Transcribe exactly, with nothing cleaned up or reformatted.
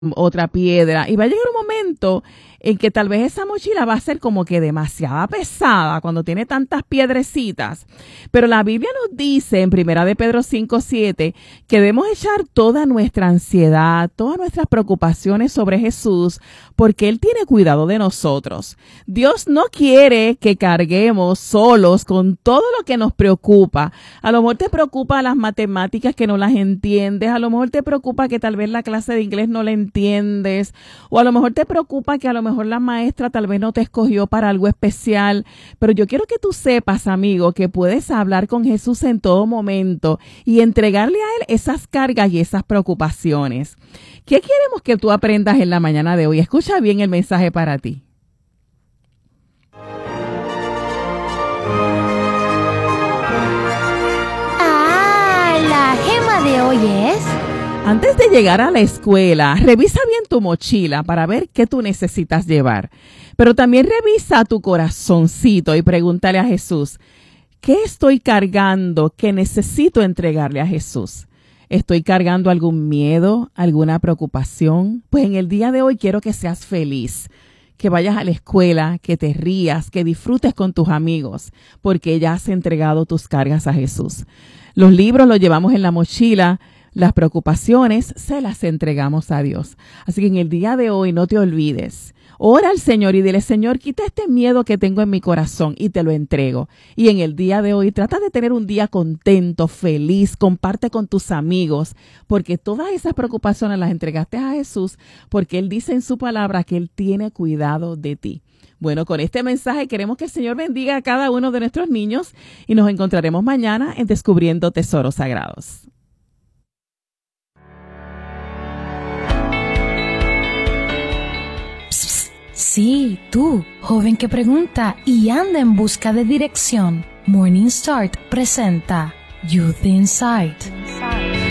otra piedra, y va a llegar un momento en que tal vez esa mochila va a ser como que demasiado pesada cuando tiene tantas piedrecitas. Pero la Biblia nos dice en Primera de Pedro cinco siete que debemos echar toda nuestra ansiedad, todas nuestras preocupaciones sobre Jesús, porque Él tiene cuidado de nosotros. Dios no quiere que carguemos solos con todo lo que nos preocupa. A lo mejor te preocupa las matemáticas que no las entiendes, a lo mejor te preocupa que tal vez la clase de inglés no la entiendes, o a lo mejor te preocupa que a lo mejor mejor la maestra tal vez no te escogió para algo especial, pero yo quiero que tú sepas, amigo, que puedes hablar con Jesús en todo momento y entregarle a Él esas cargas y esas preocupaciones. ¿Qué queremos que tú aprendas en la mañana de hoy? Escucha bien el mensaje para ti. Ah, la gema de hoy es... Antes de llegar a la escuela, revisa bien tu mochila para ver qué tú necesitas llevar. Pero también revisa tu corazoncito y pregúntale a Jesús, ¿qué estoy cargando que necesito entregarle a Jesús? ¿Estoy cargando algún miedo, alguna preocupación? Pues en el día de hoy quiero que seas feliz, que vayas a la escuela, que te rías, que disfrutes con tus amigos, porque ya has entregado tus cargas a Jesús. Los libros los llevamos en la mochila. Las preocupaciones se las entregamos a Dios. Así que en el día de hoy no te olvides. Ora al Señor y dile, Señor, quita este miedo que tengo en mi corazón y te lo entrego. Y en el día de hoy trata de tener un día contento, feliz, comparte con tus amigos, porque todas esas preocupaciones las entregaste a Jesús, porque Él dice en su palabra que Él tiene cuidado de ti. Bueno, con este mensaje queremos que el Señor bendiga a cada uno de nuestros niños y nos encontraremos mañana en Descubriendo Tesoros Sagrados. Sí, tú, joven que pregunta y anda en busca de dirección. Morning Start presenta Youth Insight.